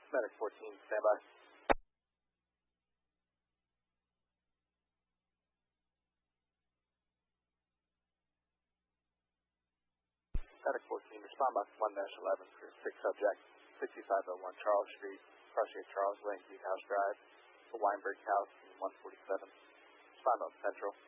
Medic 14, stand by. Medic 14, respond by 1-11 for 6 subject, 6501 Charles Street, Crossshade Charles Lane, House Drive, the Weinberg House, 147. Respond on Central.